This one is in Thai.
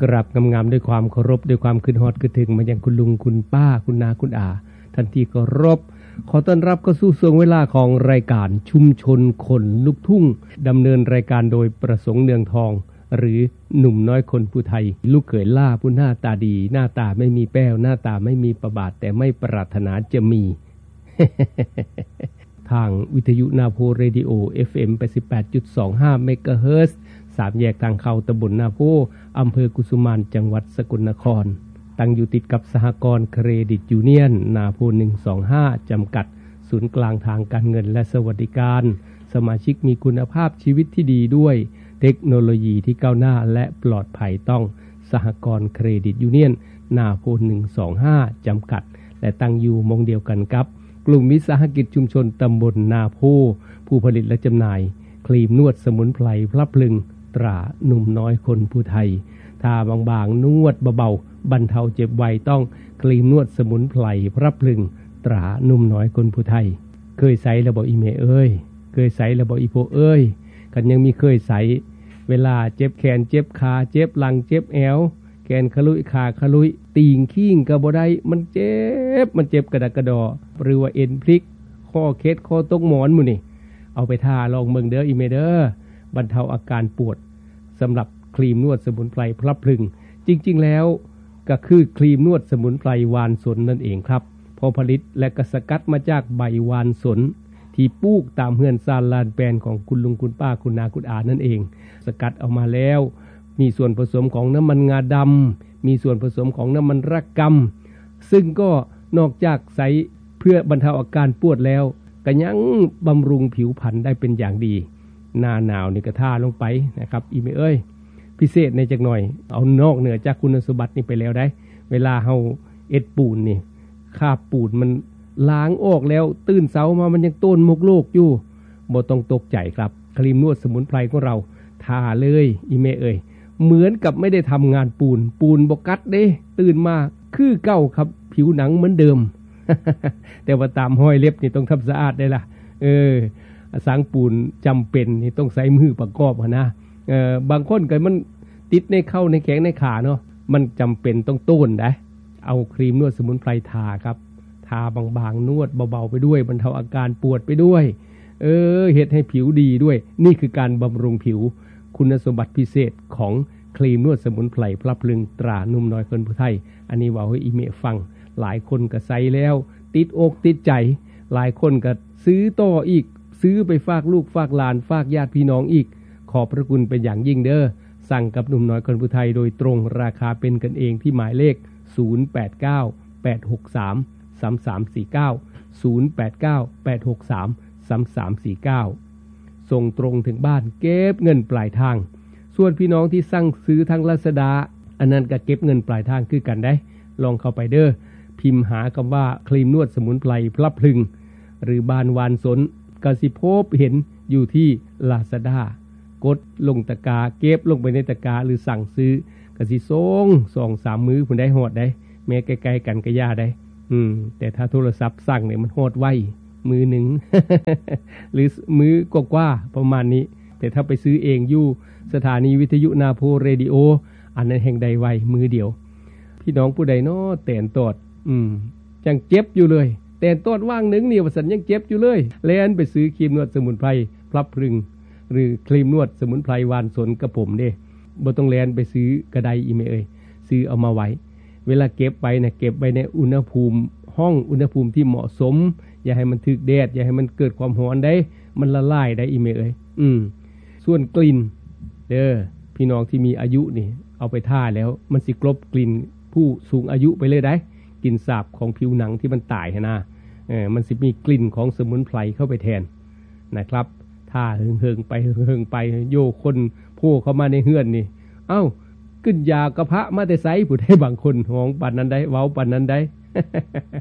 กราบงามๆด้วยความเคารพด้วยความคิดฮอดคิดถึงมายังคุณลุงคุณป้าคุณนาคุณอาท่านที่เคารพขอต้อนรับเข้าสู่ช่วงเวลาของรายการชุมชนคนลูกทุ่งดำเนินรายการโดยประสงค์เนืองทองหรือหนุ่มน้อยคนผู้ไทยลูกเขยล่าผู้หน้าตาดีหน้าตาไม่มีแป้วหน้าตาไม่มีประบาดแต่ไม่ปรารถนาจะมี ทางวิทยุนาโพเรดิโอ FM 88.25 เมกะเฮิรตซ์3แยกทางเข้าตำบลนาโพอำเภอกุสุมานจังหวัดสกลนครตั้งอยู่ติดกับสหกรณ์เครดิตยูเนียนนาโพ125จำกัดศูนย์กลางทางการเงินและสวัสดิการสมาชิกมีคุณภาพชีวิตที่ดีด้วยเทคโนโลยีที่ก้าวหน้าและปลอดภัยต้องสหกรณ์เครดิตยูเนียนนาโพ125จำกัดและตั้งอยู่มองเดียวกันกับกลุ่มวิสาหกิจชุมชนตำบลนาโพผู้ผลิตและจำหน่ายครีมนวดสมุนไพรพลับพลึงตราหนุ่มน้อยคนผู้ไทยทาบางๆนวดเบาๆบรรเทาเจ็บไวต้องครีมนวดสมุนไพรพลับพลึงตราหนุ่มน้อยคนผู้ไทยเคยใส่ระบบอีเมเอ้ยเคยใส่ระบบอีโพเอ้ยกันยังมีเคยใส่เวลาเจ็บแขนเจ็บขาเจ็บหลังเจ็บแอวแขนขลุยขาขลุยตีงขิ้งกระบ่ได้มันเจ็บกระดกกระดอหรือว่าเอ็นพลิกข้อเคล็ดข้อตกหมอนหมู่นี่เอาไปทาลองเบิ่งเด้ออีเมเด้อบรรเทาอาการปวดสำหรับครีมนวดสมุนไพรพลับพลึงจริงๆแล้วก็คือครีมนวดสมุนไพรวานสนนั่นเองครับพอผลิตและก็สกัดมาจากใบวานสนที่ปลูกตามเฮือนซานลานแปลนของคุณลุงคุณป้าคุณนาคุณอานั่นเองสกัดเอามาแล้วมีส่วนผสมของน้ำมันงาดำมีส่วนผสมของน้ำมันระกำซึ่งก็นอกจากใช้เพื่อบรรเทาอาการปวดแล้วก็ยังบำรุงผิวพรรณได้เป็นอย่างดีหน้าหนาวนี่ก็ท่าลงไปนะครับอีเมเอ้ยพิเศษในจักหน่อยเอานอกเหนือจากคุณสมบัตินี่ไปแล้วได้เวลาเฮาเอ็ดปูนนี่คราบปูนมันล้างออกแล้วตื่นเช้ามามันยังต้นมกโลกอยู่บ่ต้องตกใจครับครีมนวดสมุนไพรของเราทาเลยอีเมเอ้ยเหมือนกับไม่ได้ทำงานปูนบ่กัดเด้ตื่นมาคือเก่าครับผิวหนังเหมือนเดิม แต่ว่าตามห้อยเล็บนี่ต้องทำสะอาดได้ล่ะสางปูนจำเป็นนี่ต้องใส่มือประกอบนะบางคนก็มันติดในเข้าในแขนในขาเนาะมันจำเป็นต้องต้นได้เอาครีมนวดสมุนไพรทาครับทาบางๆนวดเบาๆไปด้วยบรรเทาอาการปวดไปด้วยเฮ็ดให้ผิวดีด้วยนี่คือการบำรุงผิวคุณสมบัติพิเศษของครีมนวดสมุนไพรพลับพลึงตราหนุ่มน้อยคนผู้ไทยอันนี้ว่าให้อีเมฟังหลายคนก็ใส่แล้วติดอกติดใจหลายคนก็ซื้อต่ออีกซื้อไปฝากลูกฝากหลานฝากญาติพี่น้องอีกขอบพระคุณเป็นอย่างยิ่งเด้อสั่งกับหนุ่มน้อยคนผู้ไทยโดยตรงราคาเป็นกันเองที่หมายเลข0898633349 ส่งตรงถึงบ้านเก็บเงินปลายทางส่วนพี่น้องที่สั่งซื้อทาง Lazada อันนั้นก็เก็บเงินปลายทางคือกันได้ลองเข้าไปเด้อพิมพ์หาคำว่าครีมนวดสมุนไพรพลับพลึงหรือบานวานสนก็สิพบเห็นอยู่ที่ Lazada กดลงตะกร้าเก็บลงไปในตะกร้าหรือสั่งซื้อก็สิส่ง 2-3 มื้อพุ่นได้ฮอดได้แม้ใกล้ๆกันก็ย่าได้แต่ถ้าโทรศัพท์สั่งเนี่ยมันฮอดไวมือหนึ่ง หรือมือกว่าๆประมาณนี้แต่ถ้าไปซื้อเองอยู่สถานีวิทยุนาโพเรดิโออันนั้นแห่งใดไวมือเดียวพี่น้องผู้ใดเนาะแตนตอดจังเจ็บอยู่เลยแตนตอดว่างหนึ่งนี่ว่าสันยังเจ็บอยู่เลยแล่นไปซื้อครีมนวดสมุนไพรพลับพลึงหรือครีมนวดสมุนไพรวานสนกระผมเด้บ่ต้องแล่นไปซื้อกระไดอีเมเอ้ยซื้อเอามาไว้เวลาเก็บไปนะเก็บไว้ในอุณหภูมิห้องอุณหภูมิที่เหมาะสมอย่าให้มันถึกแดดอย่าให้มันเกิดความร้อนได้มันละลายได้อีเมเอ้ยส่วนกลิ่นเด้อพี่น้องที่มีอายุนี่เอาไปทาแล้วมันสิกลบกลิ่นผู้สูงอายุไปเลยได้กลิ่นสาบของผิวหนังที่มันตายนะมันสิมีกลิ่นของสมุนไพรเข้าไปแทนนะครับถ้าเฮิงไปโยคนโผล่เข้ามาในเฮือนนี่เอ้าขึ้นยากระพะมาแต่ไสผู้ใดบางคนห้องปานนั้นได้เว้าปานนั้นได้